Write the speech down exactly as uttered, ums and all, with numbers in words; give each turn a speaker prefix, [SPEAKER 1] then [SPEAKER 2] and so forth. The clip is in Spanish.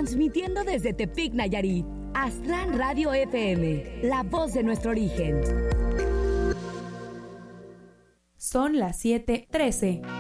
[SPEAKER 1] Transmitiendo desde Tepic, Nayarit. Aztlán Radio F M, la voz de nuestro origen.
[SPEAKER 2] Son las siete trece.